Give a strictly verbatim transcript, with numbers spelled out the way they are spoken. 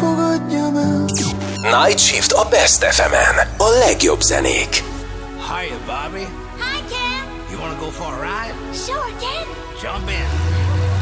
fogadjam el. Night Shift a Best ef emen. A legjobb zenék. Hiya, Bobby. Hi, Ken. You wanna go for a ride? Sure, Ken. Jump in.